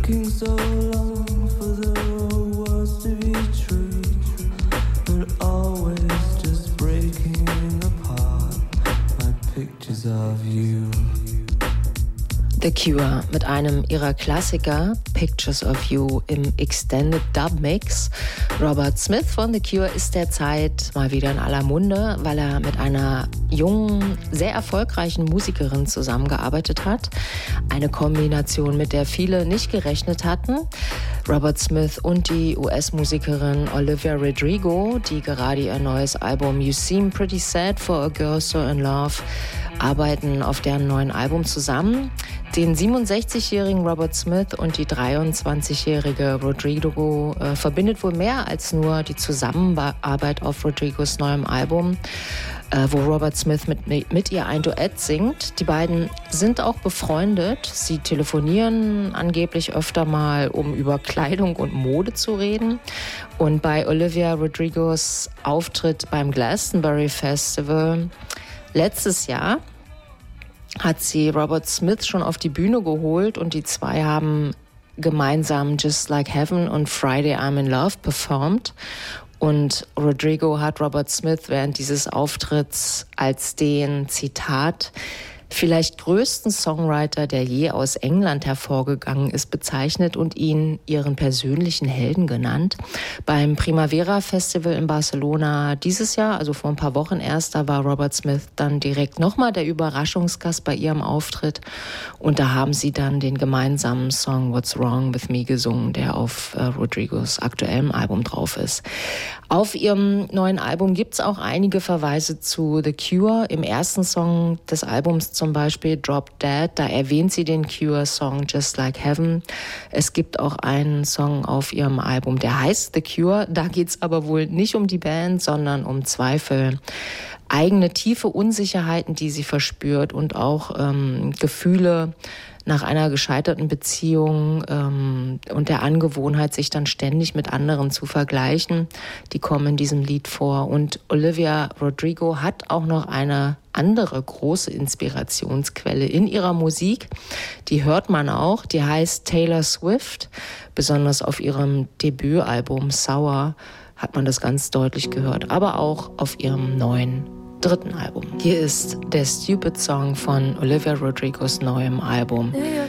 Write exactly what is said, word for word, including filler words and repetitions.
taking so long for the words to be true, but always just breaking apart my pictures of you. The Cure mit einem ihrer Klassiker Pictures of You im Extended Dub Mix. Robert Smith von The Cure ist derzeit mal wieder in aller Munde, weil er mit einer jungen, sehr erfolgreichen Musikerin zusammengearbeitet hat. Eine Kombination, mit der viele nicht gerechnet hatten. Robert Smith und die U S-Musikerin Olivia Rodrigo, die gerade ihr neues Album You Seem Pretty Sad for a Girl So in Love arbeiten auf deren neuen Album zusammen. Den siebenundsechzigjährigen Robert Smith und die dreiundzwanzigjährige Rodrigo äh, verbindet wohl mehr als nur die Zusammenarbeit auf Rodrigos neuem Album, äh, wo Robert Smith mit, mit ihr ein Duett singt. Die beiden sind auch befreundet. Sie telefonieren angeblich öfter mal, um über Kleidung und Mode zu reden. Und bei Olivia Rodrigos Auftritt beim Glastonbury Festival letztes Jahr hat sie Robert Smith schon auf die Bühne geholt und die zwei haben gemeinsam Just Like Heaven und Friday I'm in Love performt. Und Rodrigo hat Robert Smith während dieses Auftritts als den, Zitat, vielleicht größten Songwriter, der je aus England hervorgegangen ist, bezeichnet und ihn ihren persönlichen Helden genannt. Beim Primavera Festival in Barcelona dieses Jahr, also vor ein paar Wochen erst, da war Robert Smith dann direkt nochmal der Überraschungsgast bei ihrem Auftritt. Und da haben sie dann den gemeinsamen Song What's Wrong With Me gesungen, der auf äh, Rodrigos aktuellem Album drauf ist. Auf ihrem neuen Album gibt's auch einige Verweise zu The Cure. Im ersten Song des Albums zum Beispiel Drop Dead, da erwähnt sie den Cure-Song Just Like Heaven. Es gibt auch einen Song auf ihrem Album, der heißt The Cure. Da geht's aber wohl nicht um die Band, sondern um Zweifel, eigene tiefe Unsicherheiten, die sie verspürt und auch ähm, Gefühle nach einer gescheiterten Beziehung ähm, und der Angewohnheit, sich dann ständig mit anderen zu vergleichen, die kommen in diesem Lied vor. Und Olivia Rodrigo hat auch noch eine andere große Inspirationsquelle in ihrer Musik. Die hört man auch, die heißt Taylor Swift. Besonders auf ihrem Debütalbum Sour hat man das ganz deutlich gehört, aber auch auf ihrem neuen dritten Album. Hier ist der Stupid Song von Olivia Rodrigos neuem Album